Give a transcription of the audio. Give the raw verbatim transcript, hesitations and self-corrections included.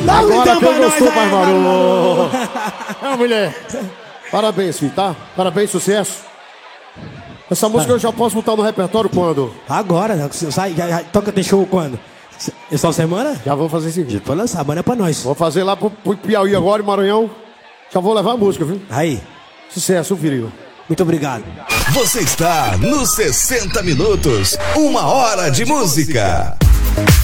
Agora quem gostou faz barulho. É, mulher. Parabéns, filho, tá? Parabéns, sucesso. Essa música eu já posso botar no repertório quando? Agora, sai, já, já, toca, tem show quando? Essa semana? Já vou fazer esse vídeo. Pra lançar, a banda é pra nós. Vou fazer lá pro, pro Piauí agora, em Maranhão. Já vou levar a música, viu? Aí. Sucesso, filho. Muito obrigado. Você está no sessenta Minutos, uma hora de música.